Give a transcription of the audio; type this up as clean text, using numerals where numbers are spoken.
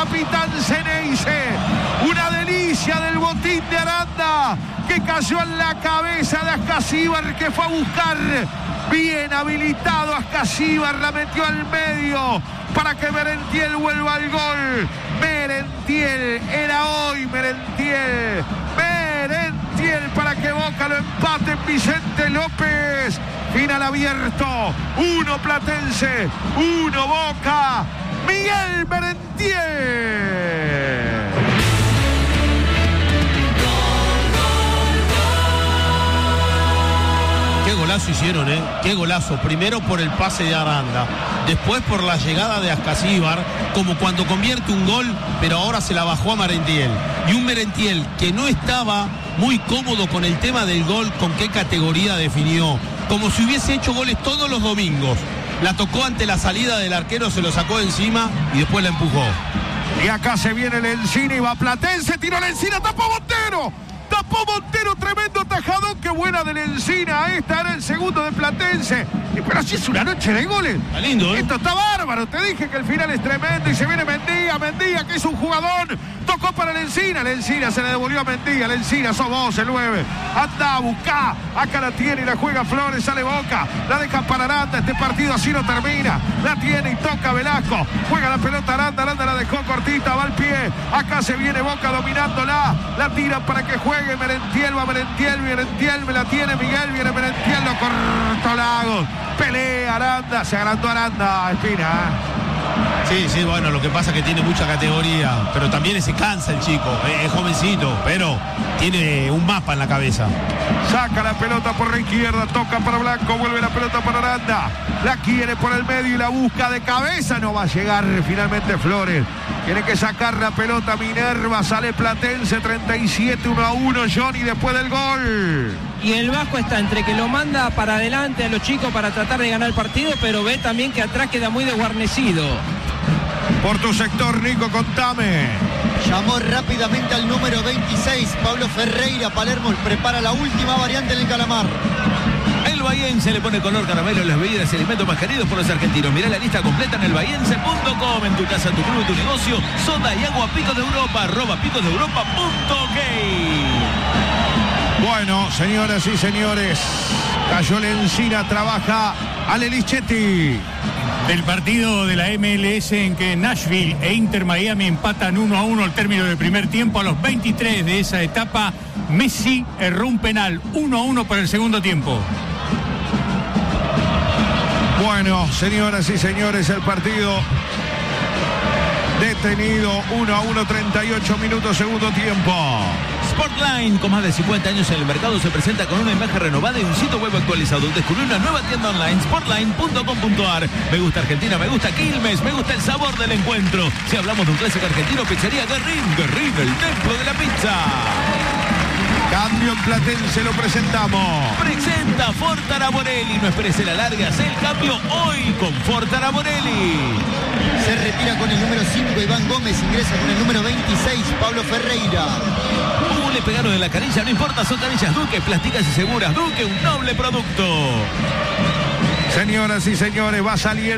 capitán Ceneice. Una delicia del botín de Aranda que cayó en la cabeza de Ascasíbar, que fue a buscar. Bien habilitado Ascasíbar, la metió al medio para que Merentiel vuelva al gol. Merentiel, era hoy Merentiel. Merentiel para que Boca lo empate en Vicente López. Final abierto. 1 Platense, 1 Boca. Miguel Merentiel. Qué golazo hicieron, qué golazo. Primero por el pase de Aranda, después por la llegada de Ascasíbar, como cuando convierte un gol, pero ahora se la bajó a Merentiel. Y un Merentiel que no estaba muy cómodo con el tema del gol, con qué categoría definió, como si hubiese hecho goles todos los domingos. La tocó ante la salida del arquero, se lo sacó de encima y después la empujó. Y acá se viene el Encina y va Platense, tiró el Encina, tapó Montero. Tapó Montero, tremendo tajadón, qué buena del Encina. Esta era el segundo de Platense. Pero así es una noche de goles. Está lindo, Esto está bárbaro. Te dije que el final es tremendo. Y se viene Mendía, que es un jugador. Tocó para el Encina se le devolvió a Mendía. El Encina, sos vos, el 9. Anda, buscá. Acá la tiene y la juega Flores, sale Boca. La deja para Aranda. Este partido así no termina. La tiene y toca Velasco. Juega la pelota Aranda la dejó cortita, va al pie. Acá se viene Boca dominándola. La tira para que juegue Merentiel, va Merentiel, me la tiene Miguel, viene Merentiel, lo cortó Lagos. Pelea Aranda, se agrandó Aranda, Espina. Sí, bueno, lo que pasa es que tiene mucha categoría, pero también se cansa el chico, es jovencito, pero tiene un mapa en la cabeza. Saca la pelota por la izquierda, toca para Blanco, vuelve la pelota para Aranda, la quiere por el medio y la busca de cabeza, no va a llegar finalmente Flores. Tiene que sacar la pelota Minerva, sale Platense, 37, 1-1, Johnny después del gol. Y el Vasco está entre que lo manda para adelante a los chicos para tratar de ganar el partido, pero ve también que atrás queda muy desguarnecido. Por tu sector, Nico, contame. Llamó rápidamente al número 26, Pablo Ferreira. Palermo prepara la última variante en el Calamar. El Bahiense le pone color caramelo a las bebidas y alimentos más queridos por los argentinos. Mirá la lista completa en elbahiense.com. En tu casa, tu club, tu negocio. Soda y agua Picos de Europa. @picosdeeuropa.ok. Bueno, señoras y señores, cayó el Encina, trabaja Ale Lichetti. Del partido de la MLS en que Nashville e Inter Miami empatan 1-1 al término del primer tiempo. A los 23 de esa etapa, Messi erró un penal. 1-1 para el segundo tiempo. Bueno, señoras y señores, el partido detenido, 1-1, 38 minutos, segundo tiempo. Sportline, con más de 50 años en el mercado, se presenta con una imagen renovada y un sitio web actualizado. Descubrí una nueva tienda online, sportline.com.ar. Me gusta Argentina, me gusta Quilmes, me gusta el sabor del encuentro. Si hablamos de un clásico argentino, pizzería Guerrín, el templo de la pizza. Cambio en Platense, lo presentamos. Presenta Ford Araborelli. No esperes el alargue, haz el cambio hoy con Ford Araborelli. Se retira con el número 5 Iván Gómez, ingresa con el número 26 Pablo Ferreira. Le pegaron en la canilla, no importa, son canillas Duque, plásticas y seguras. Duque, un noble producto. Señoras y señores, va saliendo